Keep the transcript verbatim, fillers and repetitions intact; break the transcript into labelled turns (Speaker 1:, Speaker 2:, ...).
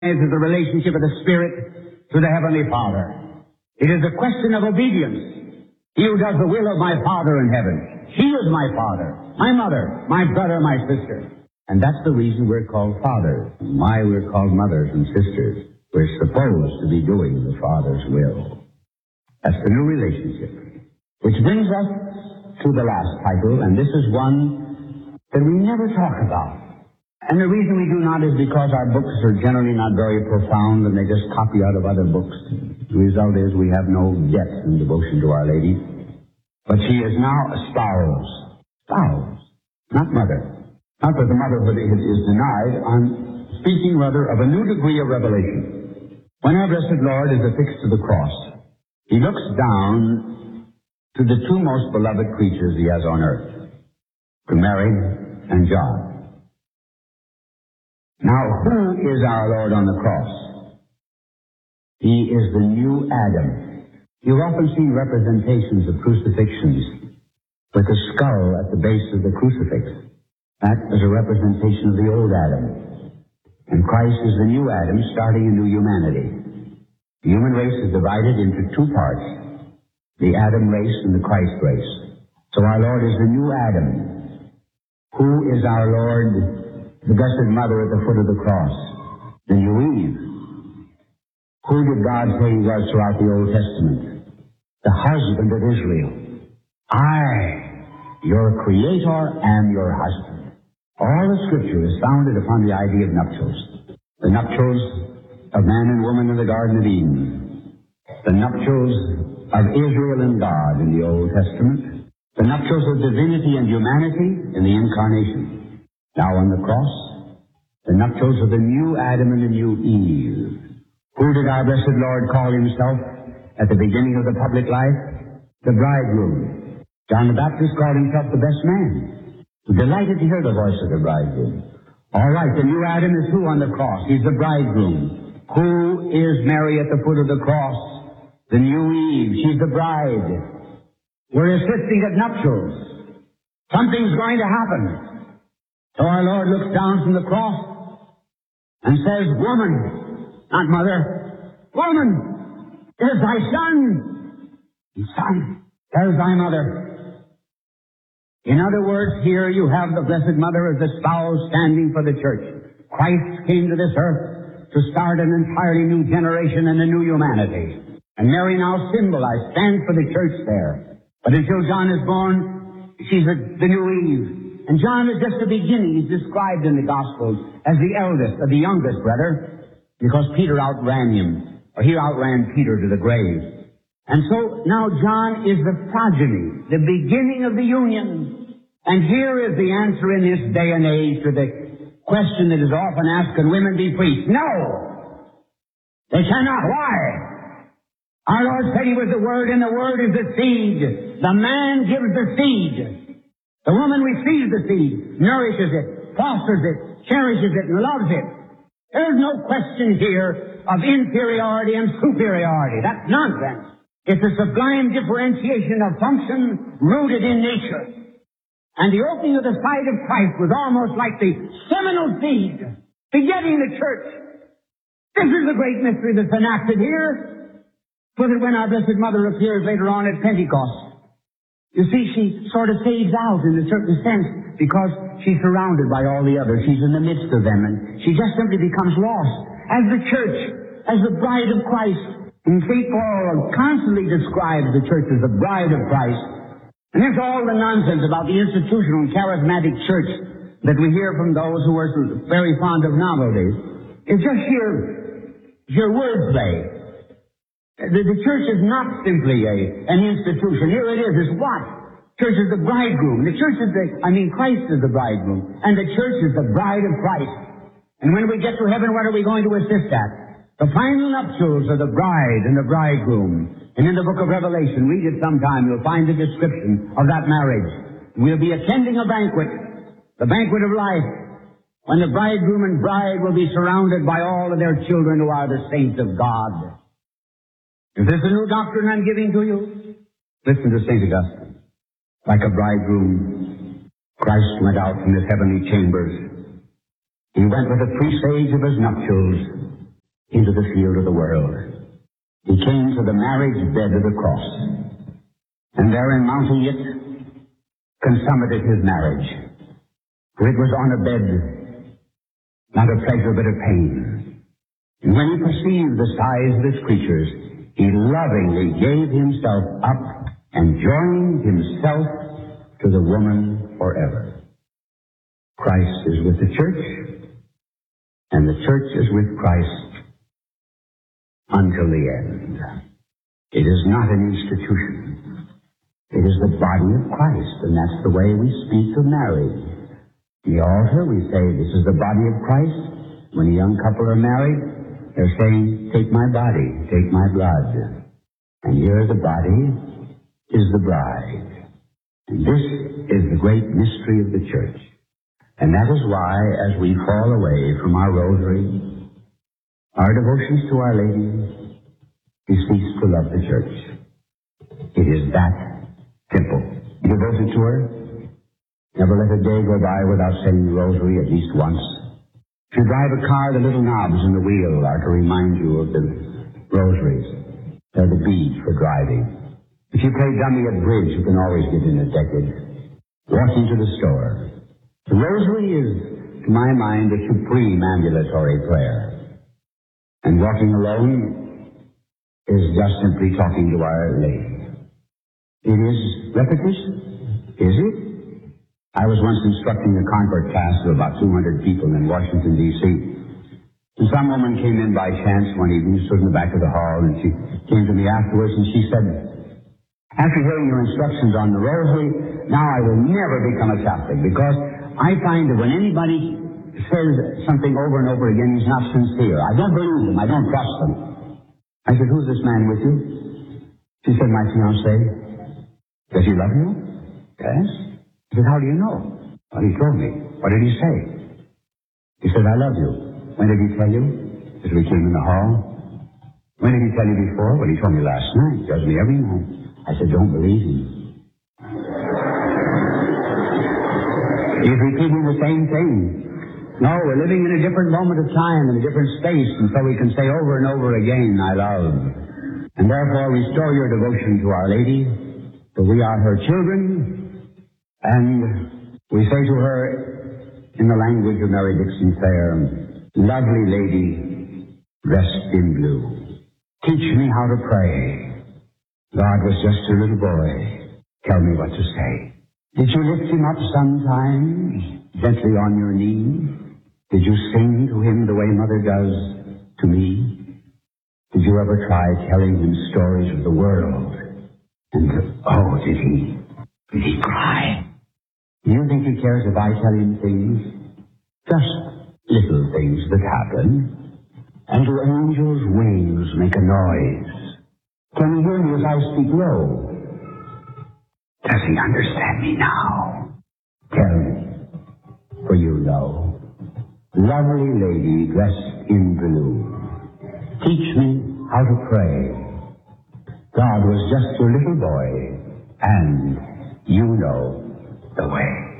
Speaker 1: is the relationship of the Spirit to the Heavenly Father. It is a question of obedience. He who does the will of my Father in heaven, he is my Father, my mother, my brother, my sister. And that's the reason we're called fathers, and why we're called mothers and sisters. We're supposed to be doing the Father's will. That's the new relationship. Which brings us to the last title, and this is one that we never talk about. And the reason we do not is because our books are generally not very profound, and they just copy out of other books. The result is we have no depth in devotion to Our Lady. But she is now a spouse. Spouse, not mother. Not that the motherhood is denied. I'm speaking rather of a new degree of revelation. When our blessed Lord is affixed to the cross, he looks down to the two most beloved creatures he has on earth, to Mary and John. Now, who is our Lord on the cross? He is the new Adam. You've often seen representations of crucifixions with a skull at the base of the crucifix. That is a representation of the old Adam. And Christ is the new Adam, starting a new humanity. The human race is divided into two parts, the Adam race and the Christ race. So our Lord is the new Adam. Who is our Lord? The Blessed Mother at the foot of the cross, the new Eve. Who did God say he was throughout the Old Testament? The husband of Israel. I, your Creator, am your husband. All the Scripture is founded upon the idea of nuptials. The nuptials of man and woman in the Garden of Eden. The nuptials of Israel and God in the Old Testament. The nuptials of divinity and humanity in the Incarnation. Now on the cross, the nuptials of the new Adam and the new Eve. Who did our blessed Lord call himself at the beginning of the public life? The bridegroom. John the Baptist called himself the best man. Delighted to hear the voice of the bridegroom. All right, the new Adam is who on the cross? He's the bridegroom. Who is Mary at the foot of the cross? The new Eve. She's the bride. We're assisting at nuptials. Something's going to happen. So our Lord looks down from the cross and says, woman, not mother, woman, there's thy son. And son, there's thy mother. In other words, here you have the Blessed Mother as the spouse standing for the church. Christ came to this earth to start an entirely new generation and a new humanity. And Mary now symbolized, stands for the church there. But until John is born, she's a, the new Eve. And John is just the beginning. He's described in the Gospels as the eldest or the youngest brother because Peter outran him, or he outran Peter to the grave. And so now John is the progeny, the beginning of the union. And here is the answer in this day and age to the question that is often asked, can women be priests? No! They cannot. Why? Our Lord said he was the Word, and the Word is the seed. The man gives the seed. The woman receives the seed, nourishes it, fosters it, cherishes it, and loves it. There's no question here of inferiority and superiority. That's nonsense. It's a sublime differentiation of function rooted in nature. And the opening of the side of Christ was almost like the seminal seed begetting the church. This is the great mystery that's enacted here, so that when our Blessed Mother appears later on at Pentecost, you see, she sort of fades out in a certain sense because she's surrounded by all the others. She's in the midst of them, and she just simply becomes lost as the church, as the bride of Christ. And Saint Paul constantly describes the church as the bride of Christ. And there's all the nonsense about the institutional and charismatic church that we hear from those who are very fond of novelties. It's just sheer, sheer wordplay. The, the church is not simply a, an institution. Here it is. It's what? Church is the bridegroom. The church is the, I mean, Christ is the bridegroom. And the church is the bride of Christ. And when we get to heaven, what are we going to assist at? The final nuptials of the bride and the bridegroom. And in the book of Revelation, read it sometime, you'll find the description of that marriage. We'll be attending a banquet, the banquet of life, when the bridegroom and bride will be surrounded by all of their children who are the saints of God. Is this a new doctrine I'm giving to you? Listen to Saint Augustine. Like a bridegroom, Christ went out from his heavenly chambers. He went with the presage of his nuptials into the field of the world. He came to the marriage bed of the cross, and therein mounting it, consummated his marriage. For it was on a bed, not of pleasure but of pain. And when he perceived the size of his creatures, he lovingly gave himself up and joined himself to the woman forever. Christ is with the church, and the church is with Christ until the end. It is not an institution. It is the body of Christ, and that's the way we speak of marriage. In the altar, we say, this is the body of Christ. When a young couple are married, they're saying, take my body, take my blood. And here the body is the bride. And this is the great mystery of the church. And that is why, as we fall away from our rosary, our devotions to Our Lady, we cease to love the church. It is that simple. Devoted to her, never let a day go by without saying the rosary at least once. If you drive a car, the little knobs in the wheel are to remind you of the rosaries. They're the beads for driving. If you play dummy at bridge, you can always get in a decade. Walking to the store. The rosary is, to my mind, a supreme ambulatory prayer. And walking alone is just simply talking to Our Lady. It is repetition, is it? I was once instructing a convert class of about two hundred people in Washington, D C And some woman came in by chance one evening, stood in the back of the hall, and she came to me afterwards and she said, after hearing your instructions on the rosary, now I will never become a Catholic, because I find that when anybody says something over and over again, he's not sincere. I don't believe them. I don't trust them. I said, who's this man with you? She said, my fiancé. Does he love you? Yes. I said, how do you know? Well, he told me. What did he say? He said, I love you. When did he tell you? As we came in the hall. When did he tell you before? Well, he told me last night. He tells me every night. I said, don't believe him. He's repeating the same thing. No, we're living in a different moment of time, in a different space, and so we can say over and over again, I love. And therefore restore your devotion to Our Lady, for we are her children, and we say to her, in the language of Mary Dixon Fair, lovely lady, dressed in blue, teach me how to pray. God was just a little boy. Tell me what to say. Did you lift him up sometimes, gently on your knee? Did you sing to him the way Mother does to me? Did you ever try telling him stories of the world? And, oh, did he, did he cry? Do you think he cares if I tell him things? Just little things that happen. And do angels' wings make a noise? Can you hear me as I speak low? Does he understand me now? Tell me, for you know. Lovely lady dressed in blue, teach me how to pray. God was just your little boy, and you know the way.